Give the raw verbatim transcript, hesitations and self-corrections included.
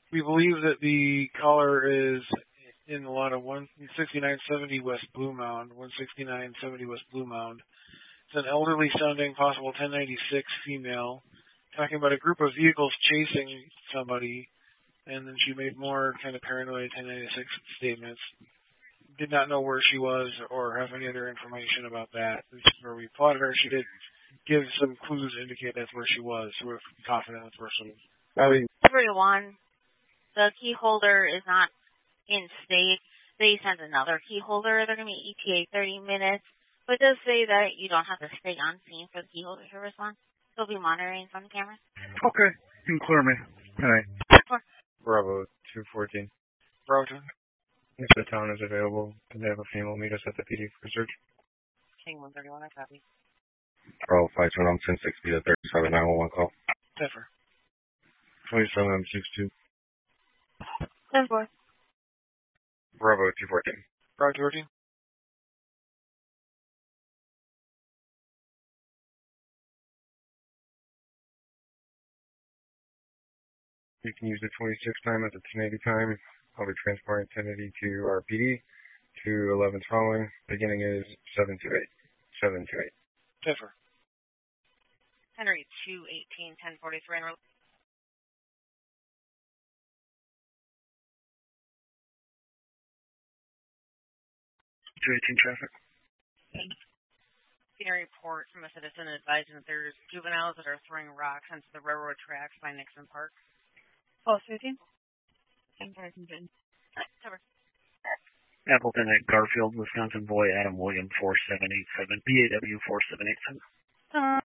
We believe that the caller is in the lot of one sixty-nine seventy West Blue Mound, one sixty-nine seventy West Blue Mound. It's an elderly sounding, possible ten ninety-six female, talking about a group of vehicles chasing somebody, and then she made more kind of paranoid ten ninety-six statements. Did not know where she was or have any other information about that. This is where we plotted her. She did give some clues to indicate that's where she was, so we're confident that's where she was. Everyone, the key holder is not in state. They sent another key holder. They're going to be E T A thirty minutes. But it does say that you don't have to stay on scene for the key holder to respond. They'll be monitoring from the camera. Okay. You can clear me. All right. Bravo two fourteen. Bravo two. If the town is available, can they have a female meet us at the P D for search? King one thirty-one, I copy. Bravo five two, I'm ten sixty to thirty-seven nine one one call. Differ. twenty-seven M sixty-two. ten four. Bravo two fourteen. Bravo two fourteen. You can use the twenty-six time at the ten eighty time. I'll be transporting ten eighty to our P D. to eleven following. Beginning is seven two eight. seven two eight. Differ. Henry two eighteen, ten forty-three. two eighteen traffic. Seen a report from a citizen advising that there's juveniles that are throwing rocks onto the railroad tracks by Nixon Park. Pulse fifteen. ten forty-three. Cover. Appleton at Garfield, Wisconsin. Boy Adam William four seven eight seven. B A W four seven eight seven. Uh,